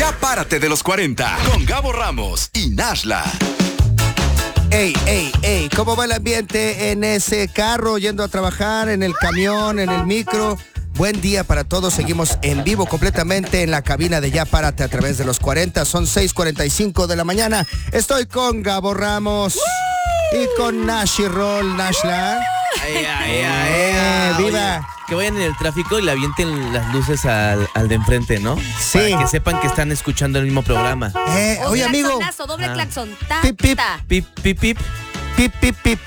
Ya párate de los 40 con Gabo Ramos y Nashla. Ey, ¿cómo va el ambiente en ese carro yendo a trabajar, en el camión, en el micro? Buen día para todos, seguimos en vivo completamente en la cabina de Ya Párate a través de los 40, son 6:45 de la mañana. Estoy con Gabo Ramos y con Nash y Roll, Nashla. ¡Viva! Oye, que vayan en el tráfico y le avienten las luces al de enfrente, ¿no? Sí. Para que sepan que están escuchando el mismo programa. Oye, amigo. Doble claxon. Pip, pip. Pip, pip, pip. Pip, pip, pip.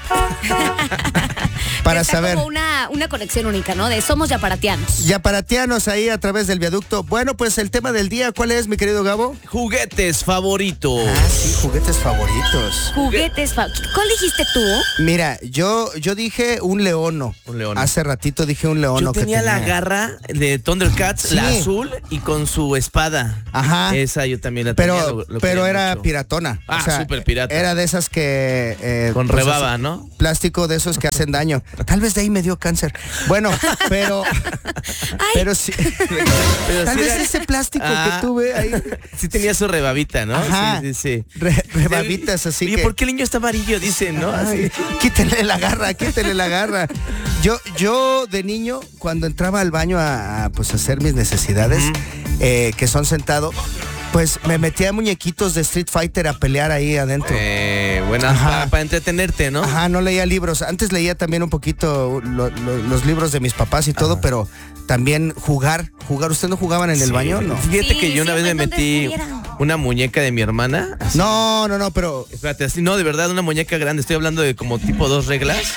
Para está saber. Como una conexión única, ¿no? De somos yaparatianos. Yaparatianos ahí a través del viaducto. Bueno, pues el tema del día, ¿cuál es, mi querido Gabo? Juguetes favoritos. Sí, juguetes favoritos. ¿Cuál dijiste tú? Mira, yo dije un leono. Un leono. Hace ratito dije un leono. Yo tenía la garra de Thundercats, Sí. la azul y con su espada. Ajá. Esa yo también la tenía. Pero lo quería era mucho. piratona. Súper pirata. Era de esas que... Con pues, rebaba, así, ¿no? Plástico de esos que hacen daño. Tal vez de ahí me dio cáncer. Bueno, pero... pero sí. Pero Tal sí vez era- ese plástico que tuve ahí... Sí tenía su rebabita, ¿no? Ajá. Sí. Rebabitas así Oye, que... ¿por qué el niño está amarillo? Dicen, ¿no? Así. Ay, quítele la garra. Yo de niño, cuando entraba al baño a hacer mis necesidades, que son sentado, pues me metía muñequitos de Street Fighter a pelear ahí adentro. Bueno, para entretenerte, ¿no? Ajá, no leía libros. Antes leía también un poquito los libros de mis papás y todo, pero también jugar. ¿Ustedes no jugaban en el baño? No. Fíjate que yo una vez me donde metí estuvieran. una muñeca de mi hermana. Así. No, pero... Espérate, así, no, de verdad, una muñeca grande. Estoy hablando de como tipo 2 reglas.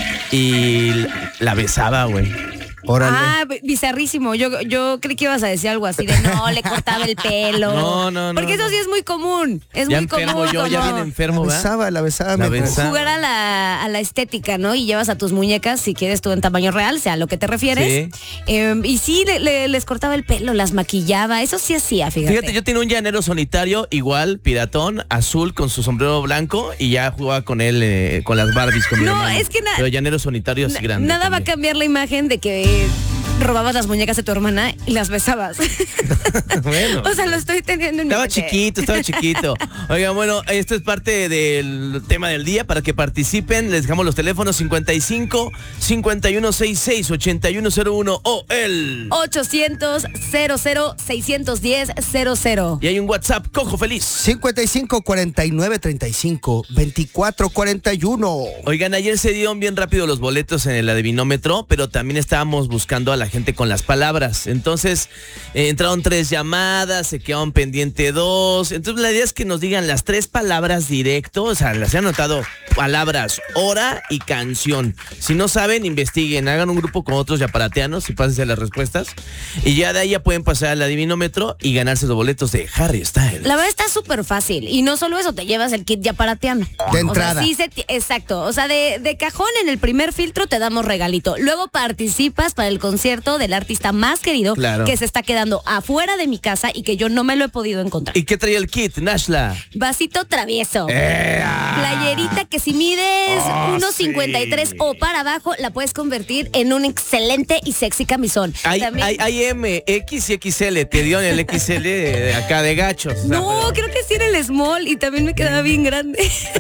Y la besaba, güey. Órale. Bizarrísimo. Yo creí que ibas a decir algo así de no, le cortaba el pelo. No. Porque eso sí es muy común. Es Ya muy enfermo común. yo, ya como bien enfermo, ¿verdad? La besaba. La mientras- besaba. jugar a la estética, ¿no? Y llevas a tus muñecas, si quieres tú en tamaño real, sea a lo que te refieres. Y sí, les cortaba el pelo, las maquillaba. Eso sí hacía, Fíjate, yo tenía un llanero solitario, igual, piratón, azul, con su sombrero blanco, y ya jugaba con él, con las Barbies, con mi No, hermano. es que Pero llanero solitario así grande. Nada va a también. cambiar la imagen de que robabas las muñecas de tu hermana y las besabas. Bueno. O sea, lo estoy teniendo en mi Estaba mente. chiquito. Oigan, bueno, esto es parte del tema del día para que participen. Les dejamos los teléfonos 55 5166 8101 o el 800 00 610 00. y hay un WhatsApp, Cojo Feliz. 55 49 35 24 41. Oigan, ayer se dieron bien rápido los boletos en el adivinómetro, pero también estábamos buscando a la gente con las palabras. Entonces, entraron 3 llamadas, se quedaron pendiente 2. Entonces, la idea es que nos digan las 3 palabras directo, o sea, las he anotado palabras, hora y canción. Si no saben, investiguen, hagan un grupo con otros yaparateanos y pásense las respuestas. Y ya de ahí ya pueden pasar al adivinómetro y ganarse los boletos de Harry Styles. La verdad está súper fácil. Y no solo eso, te llevas el kit yaparatiano. De entrada. O sea, exacto. O sea, de cajón en el primer filtro te damos regalito. Luego participas para el concierto del artista más querido, Claro. que se está quedando afuera de mi casa y que yo no me lo he podido encontrar. ¿Y qué traía el kit, Nashla? Vasito travieso. Playerita que si mides 1.53 o para abajo, la puedes convertir en un excelente y sexy camisón. También- Hay M, X y XL. Te dio en el XL de acá de gachos. O sea, No, creo que sí era el small y también me quedaba bien grande.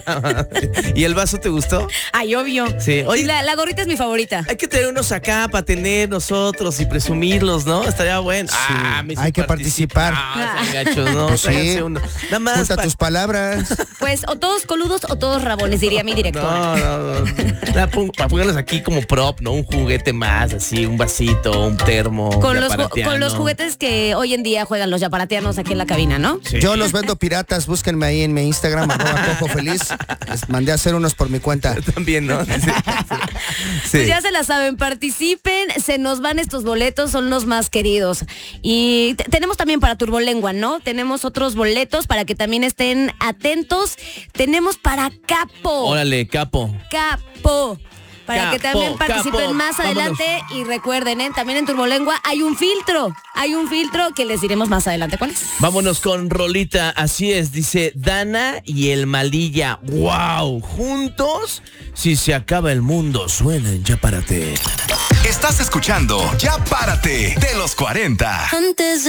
¿Y el vaso te gustó? Ay, obvio. Sí. Oye, Y la gorrita es mi favorita. hay que tener unos acá para tener nosotros y presumirlos, ¿no? Estaría bueno. Me hizo hay que participar. Gachos, ¿no? Pues sí. Tráiganse uno. Nada más. Junta tus palabras. Pues o todos coludos o todos rabones, diría mi director. No. Para ponerlos aquí como prop, ¿no? Un juguete más, así, un vasito, un termo. Con yaparateano. los juguetes que hoy en día juegan los yaparatianos aquí en la cabina, ¿no? Sí. Yo los vendo piratas, búsquenme ahí en mi Instagram, @cojofeliz. Les mandé a hacer unos por mi cuenta. También, ¿no? Sí. Pues ya se la saben, participen, se nos van estos boletos, son los más queridos. Y tenemos también para Turbolengua, ¿no? Tenemos otros boletos para que también estén atentos. Tenemos para Capo. Órale, capo. Capo. Para que Capo, también participen capo. más adelante. Y recuerden, también en Turbolengua hay un filtro. Hay un filtro que les diremos más adelante cuál es. Vámonos con rolita, así es, dice Dana y el Malilla. ¡Wow! Juntos, si se acaba el mundo, suenan Ya Párate. Estás escuchando Ya Párate de los 40. Antes de